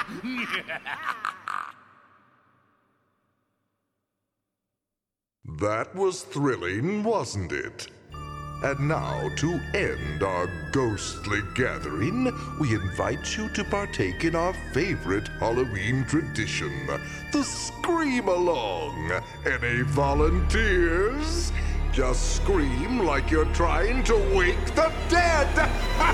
That was thrilling, wasn't it? And now, to end our ghostly gathering, we invite you to partake in our favorite Halloween tradition, the Scream Along. Any volunteers? Just scream like you're trying to wake the dead!